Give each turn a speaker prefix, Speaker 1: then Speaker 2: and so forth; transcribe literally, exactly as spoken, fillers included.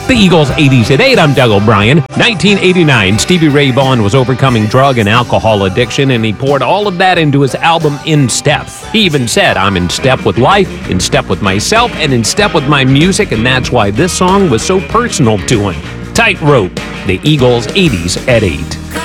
Speaker 1: The Eagles eighties at eight, I'm Doug O'Brien. nineteen eighty-nine, Stevie Ray Vaughan was overcoming drug and alcohol addiction, and he poured all of that into his album In Step. He even said, I'm in step with life, in step with myself, and in step with my music, and that's why this song was so personal to him. Tightrope, the Eagles eighties at eight.